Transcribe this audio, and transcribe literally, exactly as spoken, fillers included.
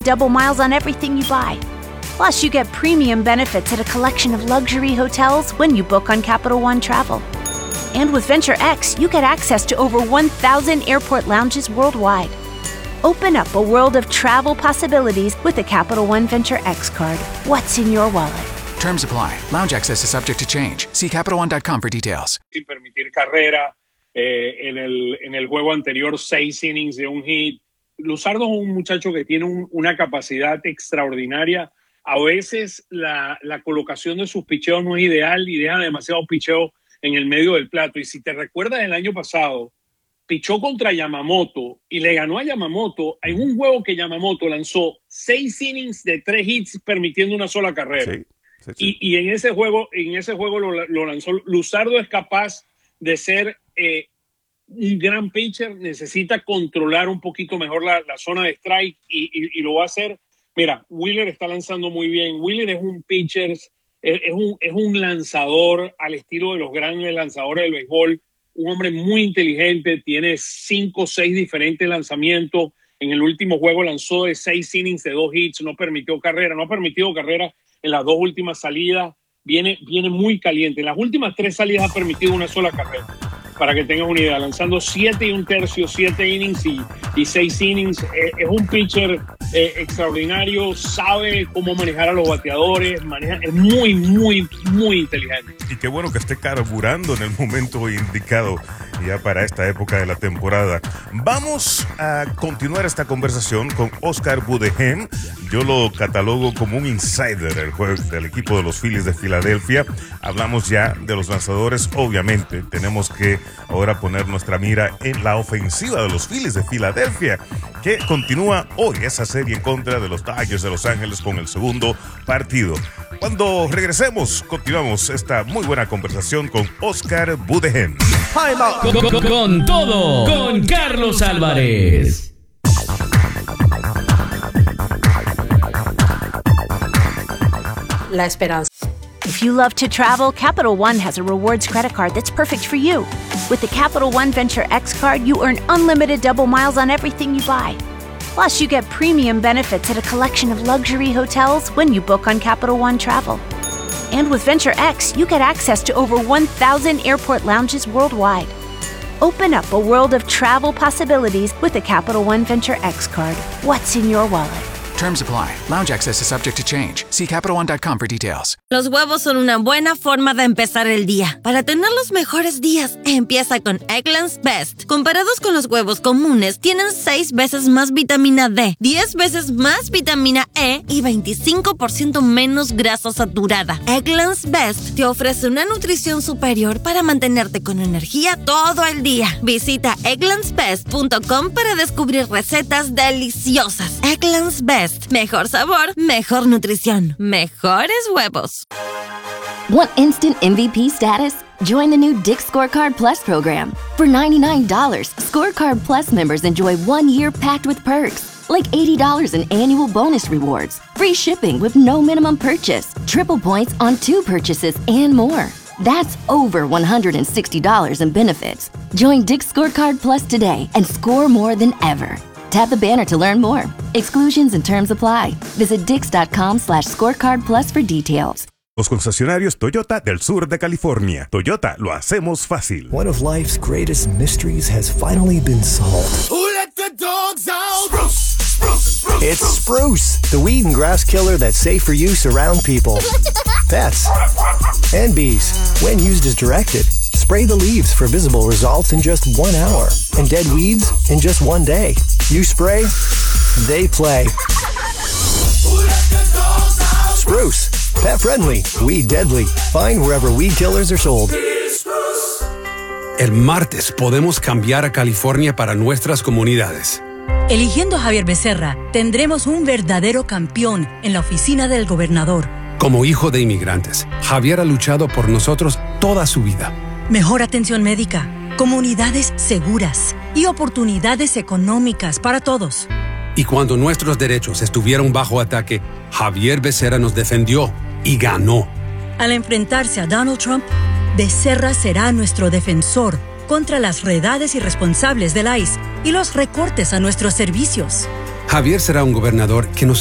double miles on everything you buy. Plus, you get premium benefits at a collection of luxury hotels when you book on Capital One Travel. And with Venture X, you get access to over one thousand airport lounges worldwide. Open up a world of travel possibilities with the Capital One Venture X card. What's in your wallet? Terms apply. Lounge access is subject to change. See Capital One dot com for details. Sin permitir carrera, eh, en, el, en el juego anterior, seis innings de un hit. Luzardo es un muchacho que tiene un, una capacidad extraordinaria. A veces la, la colocación de sus picheos no es ideal y deja demasiado picheo en el medio del plato. Y si te recuerdas el año pasado, pichó contra Yamamoto y le ganó a Yamamoto en un juego que Yamamoto lanzó seis innings de tres hits permitiendo una sola carrera. Sí, sí, sí. Y, y en ese juego, en ese juego lo, lo lanzó. Luzardo es capaz de ser eh, un gran pitcher, necesita controlar un poquito mejor la, la zona de strike y, y, y lo va a hacer. Mira, Wheeler está lanzando muy bien. Wheeler es un pitcher, es, es, un, es un lanzador al estilo de los grandes lanzadores del béisbol. Un hombre muy inteligente, tiene cinco o seis diferentes lanzamientos. En el último juego lanzó de seis innings de dos hits, no permitió carrera, no ha permitido carrera en las dos últimas salidas. Viene, viene muy caliente. En las últimas tres salidas ha permitido una sola carrera. Para que tengas una idea, lanzando siete y un tercio, siete innings y, y seis innings. Eh, es un pitcher eh, extraordinario, sabe cómo manejar a los bateadores, maneja, es muy, muy, muy inteligente. Y qué bueno que esté carburando en el momento indicado ya para esta época de la temporada. Vamos a continuar esta conversación con Oscar Budehen. Yo lo catalogo como un insider del juego del equipo de los Phillies de Filadelfia. Hablamos ya de los lanzadores. Obviamente tenemos que ahora poner nuestra mira en la ofensiva de los Phillies de Filadelfia, que continúa hoy esa serie en contra de los Dodgers de Los Ángeles con el segundo partido. Cuando regresemos, continuamos esta muy buena conversación con Oscar Budehen. Con, con, con todo, con Carlos Álvarez. La esperanza. If you love to travel, Capital One has a rewards credit card that's perfect for you. With the Capital One Venture X card, you earn unlimited double miles on everything you buy. Plus, you get premium benefits at a collection of luxury hotels when you book on Capital One Travel. And with Venture X, you get access to over one thousand airport lounges worldwide. Open up a world of travel possibilities with the Capital One Venture X card. What's in your wallet? Terms apply. Lounge access is subject to change. See Capital One dot com for details. Los huevos son una buena forma de empezar el día. Para tener los mejores días, empieza con Eggland's Best. Comparados con los huevos comunes, tienen seis veces más vitamina D, diez veces más vitamina E y veinticinco por ciento menos grasa saturada. Eggland's Best te ofrece una nutrición superior para mantenerte con energía todo el día. Visita egglands best punto com para descubrir recetas deliciosas. Eggland's Best. Mejor sabor, mejor nutrición, mejores huevos. Want instant M V P status? Join the new Dick's Scorecard Plus program. For ninety-nine dollars, Scorecard Plus members enjoy one year packed with perks, like eighty dollars in annual bonus rewards, free shipping with no minimum purchase, triple points on two purchases, and more. That's over one hundred sixty dollars in benefits. Join Dick's Scorecard Plus today and score more than ever. Tap the banner to learn more. Exclusions and terms apply. Visit dix.com slash scorecard plus for details. Los concesionarios Toyota del sur de California. Toyota, lo hacemos fácil. One of life's greatest mysteries has finally been solved. Who let the dogs out? Spruce, spruce, spruce, it's Spruce, the weed and grass killer that's safe for use around people, pets, and bees. When used as directed, spray the leaves for visible results in just one hour, and dead weeds in just one day. You spray, they play. Spruce, pet friendly, weed deadly. Find wherever weed killers are sold. El martes podemos cambiar a California para nuestras comunidades. Eligiendo a Javier Becerra, tendremos un verdadero campeón en la oficina del gobernador. Como hijo de inmigrantes, Javier ha luchado por nosotros toda su vida. Mejor atención médica, comunidades seguras y oportunidades económicas para todos. Y cuando nuestros derechos estuvieron bajo ataque, Javier Becerra nos defendió y ganó. Al enfrentarse a Donald Trump, Becerra será nuestro defensor contra las redades irresponsables del I C E y los recortes a nuestros servicios. Javier será un gobernador que nos